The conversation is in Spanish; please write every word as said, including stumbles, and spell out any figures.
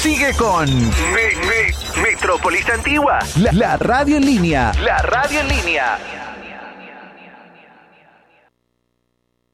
sigue con Me- Me- Metrópolis Antigua, la, la radio en línea. La radio en línea.